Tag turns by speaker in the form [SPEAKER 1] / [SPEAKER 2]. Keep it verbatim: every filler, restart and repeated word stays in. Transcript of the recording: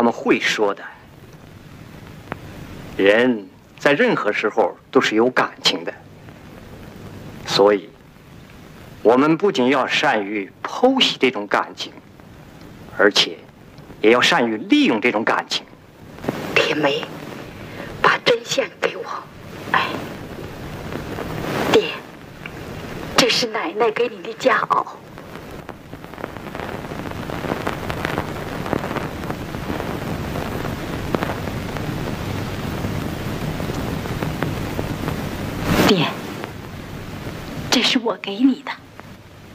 [SPEAKER 1] 他们会说的。人在任何时候都是有感情的，所以，我们不仅要善于剖析这种感情，而且也要善于利用这种感情。
[SPEAKER 2] 铁梅，把针线给我。哎，爹，这是奶奶给你的夹袄。爹，这是我给你的。